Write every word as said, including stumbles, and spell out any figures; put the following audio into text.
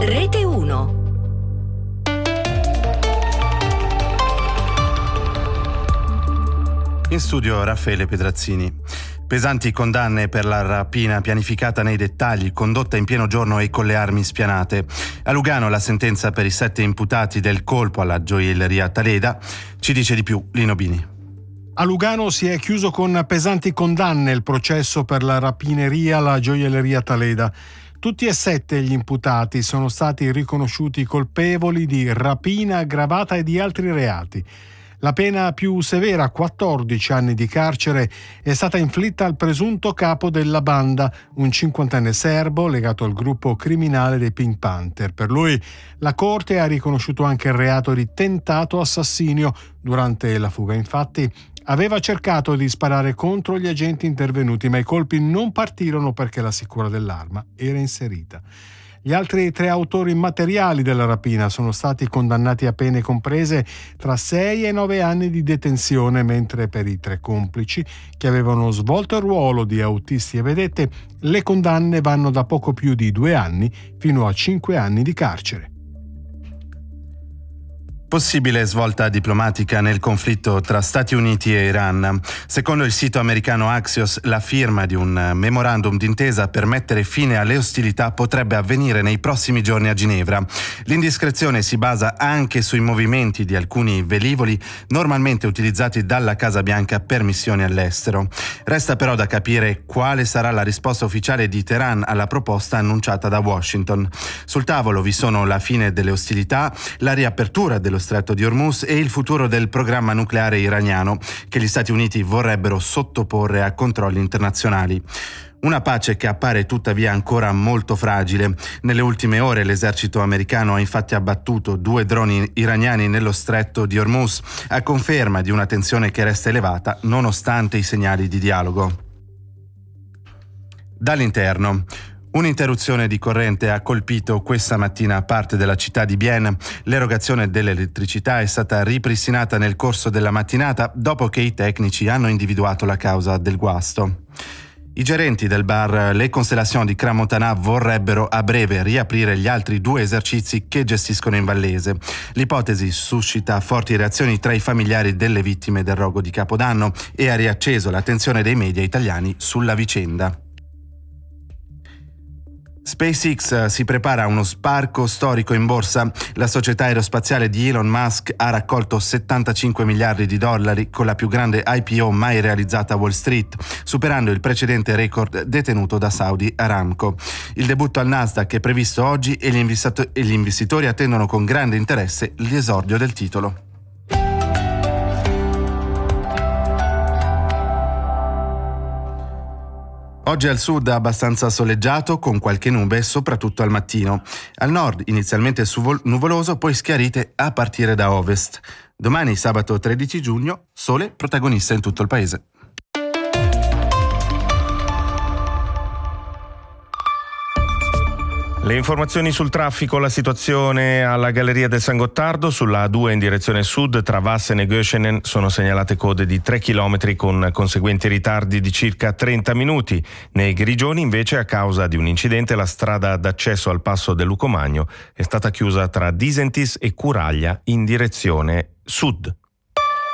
Rete uno. In studio Raffaele Pedrazzini. Pesanti condanne per la rapina pianificata nei dettagli, condotta in pieno giorno e con le armi spianate. A Lugano la sentenza per i sette imputati del colpo alla gioielleria Taleda. Ci dice di più Lino Bini. A Lugano si è chiuso con pesanti condanne il processo per la rapineria alla gioielleria Taleda. Tutti e sette gli imputati sono stati riconosciuti colpevoli di rapina aggravata e di altri reati. La pena più severa, quattordici anni di carcere, è stata inflitta al presunto capo della banda, un cinquantenne serbo legato al gruppo criminale dei Pink Panther. Per lui la Corte ha riconosciuto anche il reato di tentato assassinio durante la fuga. Infatti aveva cercato di sparare contro gli agenti intervenuti, ma i colpi non partirono perché la sicura dell'arma era inserita. Gli altri tre autori materiali della rapina sono stati condannati a pene comprese tra sei e nove anni di detenzione, mentre per i tre complici, che avevano svolto il ruolo di autisti e vedette, le condanne vanno da poco più di due anni fino a cinque anni di carcere. Possibile svolta diplomatica nel conflitto tra Stati Uniti e Iran. Secondo il sito americano Axios, la firma di un memorandum d'intesa per mettere fine alle ostilità potrebbe avvenire nei prossimi giorni a Ginevra. L'indiscrezione si basa anche sui movimenti di alcuni velivoli normalmente utilizzati dalla Casa Bianca per missioni all'estero. Resta però da capire quale sarà la risposta ufficiale di Teheran alla proposta annunciata da Washington. Sul tavolo vi sono la fine delle ostilità, la riapertura dello Stretto di Hormuz e il futuro del programma nucleare iraniano, che gli Stati Uniti vorrebbero sottoporre a controlli internazionali. Una pace che appare tuttavia ancora molto fragile. Nelle ultime ore l'esercito americano ha infatti abbattuto due droni iraniani nello Stretto di Hormuz, a conferma di una tensione che resta elevata nonostante i segnali di dialogo. Dall'interno. Un'interruzione di corrente ha colpito questa mattina parte della città di Bienne. L'erogazione dell'elettricità è stata ripristinata nel corso della mattinata dopo che i tecnici hanno individuato la causa del guasto. I gerenti del bar Le Constellations di Crans-Montana vorrebbero a breve riaprire gli altri due esercizi che gestiscono in Vallese. L'ipotesi suscita forti reazioni tra i familiari delle vittime del rogo di Capodanno e ha riacceso l'attenzione dei media italiani sulla vicenda. SpaceX si prepara a uno sbarco storico in borsa. La società aerospaziale di Elon Musk ha raccolto settantacinque miliardi di dollari con la più grande I P O mai realizzata a Wall Street, superando il precedente record detenuto da Saudi Aramco. Il debutto al Nasdaq è previsto oggi e gli investitori attendono con grande interesse l'esordio del titolo. Oggi al sud abbastanza soleggiato, con qualche nube, soprattutto al mattino. Al nord inizialmente nuvoloso, poi schiarite a partire da ovest. Domani, sabato tredici giugno, sole protagonista in tutto il paese. Le informazioni sul traffico, la situazione alla Galleria del San Gottardo, sulla A due in direzione sud tra Vassen e Göschenen sono segnalate code di tre chilometri con conseguenti ritardi di circa trenta minuti. Nei Grigioni invece, a causa di un incidente, la strada d'accesso al passo del Lucomagno è stata chiusa tra Disentis e Curaglia in direzione sud.